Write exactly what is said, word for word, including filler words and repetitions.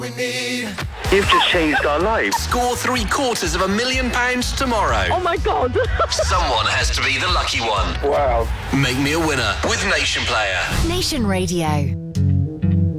We need... You've just changed our lives. Score three quarters of a million pounds tomorrow. Oh my God. Someone has to be the lucky one. Wow. Make me a winner with Nation Player. Nation Radio.